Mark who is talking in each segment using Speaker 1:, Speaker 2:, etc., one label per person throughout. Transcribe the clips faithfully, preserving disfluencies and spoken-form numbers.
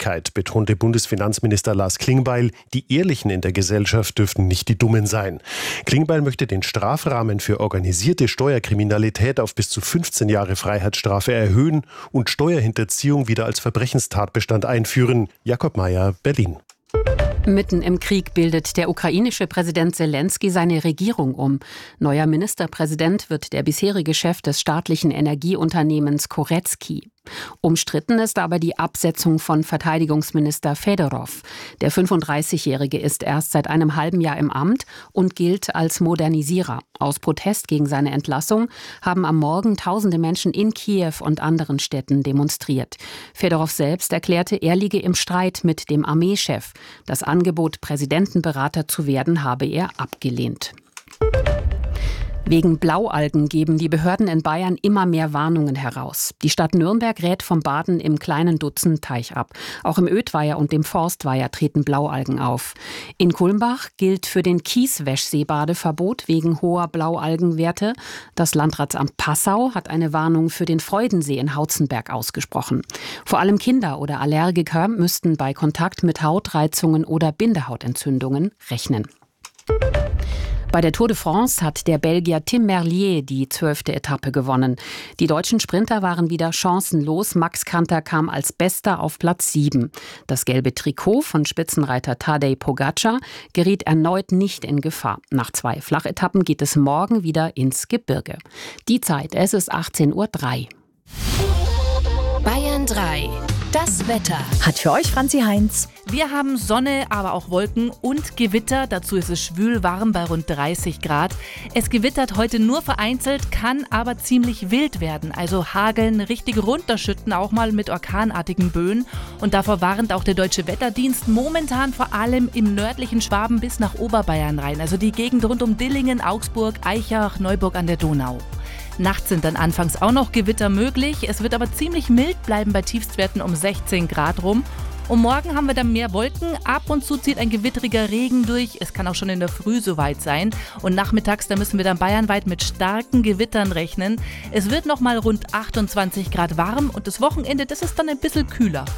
Speaker 1: Ehrlichkeit, betonte Bundesfinanzminister Lars Klingbeil. Die Ehrlichen in der Gesellschaft dürften nicht die Dummen sein. Klingbeil möchte den Strafrahmen für organisierte Steuerkriminalität auf bis zu fünfzehn Jahre Freiheitsstrafe erhöhen und Steuerhinterziehung wieder als Verbrechenstatbestand einführen. Jakob Mayer, Berlin.
Speaker 2: Mitten im Krieg bildet der ukrainische Präsident Selenskyj seine Regierung um. Neuer Ministerpräsident wird der bisherige Chef des staatlichen Energieunternehmens Koretski. Umstritten ist aber die Absetzung von Verteidigungsminister Fedorov. Der fünfunddreißigjährige ist erst seit einem halben Jahr im Amt und gilt als Modernisierer. Aus Protest gegen seine Entlassung haben am Morgen tausende Menschen in Kiew und anderen Städten demonstriert. Fedorov selbst erklärte, er liege im Streit mit dem Armeechef. Das Angebot, Präsidentenberater zu werden, habe er abgelehnt. Wegen Blaualgen geben die Behörden in Bayern immer mehr Warnungen heraus. Die Stadt Nürnberg rät vom Baden im kleinen Dutzendteich ab. Auch im Ödweiher und dem Forstweiher treten Blaualgen auf. In Kulmbach gilt für den Kieswäschsee Badeverbot wegen hoher Blaualgenwerte. Das Landratsamt Passau hat eine Warnung für den Freudensee in Hautzenberg ausgesprochen. Vor allem Kinder oder Allergiker müssten bei Kontakt mit Hautreizungen oder Bindehautentzündungen rechnen. Bei der Tour de France hat der Belgier Tim Merlier die zwölfte Etappe gewonnen. Die deutschen Sprinter waren wieder chancenlos. Max Kanter kam als Bester auf Platz sieben. Das gelbe Trikot von Spitzenreiter Tadej Pogačar geriet erneut nicht in Gefahr. Nach zwei Flachetappen geht es morgen wieder ins Gebirge. Die Zeit, es ist achtzehn Uhr drei.
Speaker 3: Bayern drei. Das Wetter
Speaker 4: hat für euch Franzi Heinz.
Speaker 5: Wir haben Sonne, aber auch Wolken und Gewitter. Dazu ist es schwül warm bei rund dreißig Grad. Es gewittert heute nur vereinzelt, kann aber ziemlich wild werden. Also hageln, richtig runterschütten, auch mal mit orkanartigen Böen. Und davor warnt auch der Deutsche Wetterdienst momentan vor allem im nördlichen Schwaben bis nach Oberbayern rein. Also die Gegend rund um Dillingen, Augsburg, Aichach, Neuburg an der Donau. Nachts sind dann anfangs auch noch Gewitter möglich. Es wird aber ziemlich mild bleiben bei Tiefstwerten um sechzehn Grad rum. Und morgen haben wir dann mehr Wolken. Ab und zu zieht ein gewitteriger Regen durch. Es kann auch schon in der Früh soweit sein. Und nachmittags, da müssen wir dann bayernweit mit starken Gewittern rechnen. Es wird noch mal rund achtundzwanzig Grad warm und das Wochenende, das ist dann ein bisschen kühler.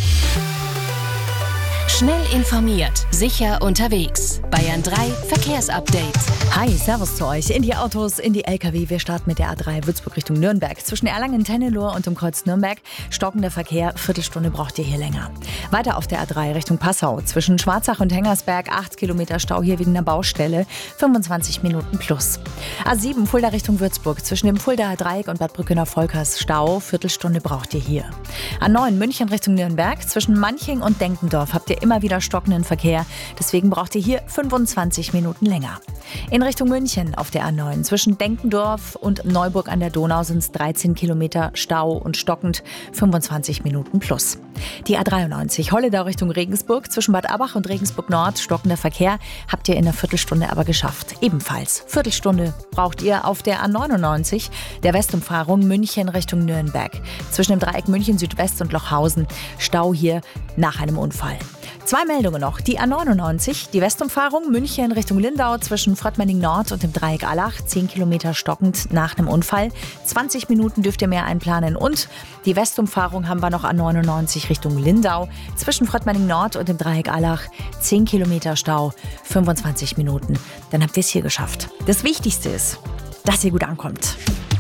Speaker 3: Schnell informiert, sicher unterwegs. Bayern drei Verkehrsupdate.
Speaker 4: Hi, servus zu euch. In die Autos, in die L K W. Wir starten mit der A drei Würzburg Richtung Nürnberg. Zwischen Erlangen-Tennelohr und dem Kreuz Nürnberg stockender Verkehr. Viertelstunde braucht ihr hier länger. Weiter auf der A drei Richtung Passau. Zwischen Schwarzach und Hengersberg acht Kilometer Stau hier wegen einer Baustelle. fünfundzwanzig Minuten plus. A sieben Fulda Richtung Würzburg. Zwischen dem Fuldaer Dreieck und Bad Brückener Volkers Stau. Viertelstunde braucht ihr hier. A neun München Richtung Nürnberg. Zwischen Manching und Denkendorf habt ihr immer wieder stockenden Verkehr. Deswegen braucht ihr hier fünfundzwanzig Minuten länger. In Richtung München auf der A neun. Zwischen Denkendorf und Neuburg an der Donau sind es dreizehn Kilometer Stau und stockend fünfundzwanzig Minuten plus. Die A dreiundneunzig Holledau Richtung Regensburg. Zwischen Bad Abbach und Regensburg Nord stockender Verkehr. Habt ihr in einer Viertelstunde aber geschafft. Ebenfalls Viertelstunde braucht ihr auf der A neunundneunzig der Westumfahrung München Richtung Nürnberg. Zwischen dem Dreieck München Südwest und Lochhausen Stau hier nach einem Unfall. Zwei Meldungen noch. Die A neunundneunzig, die Westumfahrung München Richtung Lindau zwischen Fröttmanning Nord und dem Dreieck Allach. zehn Kilometer stockend nach einem Unfall. zwanzig Minuten dürft ihr mehr einplanen. Und die Westumfahrung haben wir noch A neunundneunzig Richtung Lindau. Zwischen Fröttmanning Nord und dem Dreieck Allach. zehn Kilometer Stau, fünfundzwanzig Minuten. Dann habt ihr es hier geschafft. Das Wichtigste ist, dass ihr gut ankommt.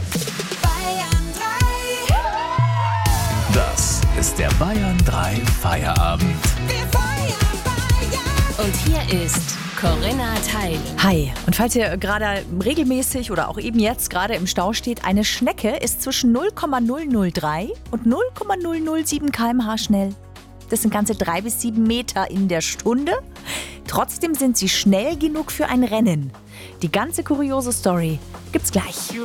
Speaker 6: Das ist der Bayern drei Feierabend.
Speaker 3: Und hier ist Corinna Teil.
Speaker 4: Hi, und falls ihr gerade regelmäßig oder auch eben jetzt gerade im Stau steht, eine Schnecke ist zwischen null Komma null null drei und null Komma null null sieben Kilometer pro Stunde schnell. Das sind ganze drei bis sieben Meter in der Stunde. Trotzdem sind sie schnell genug für ein Rennen. Die ganze kuriose Story gibt's gleich.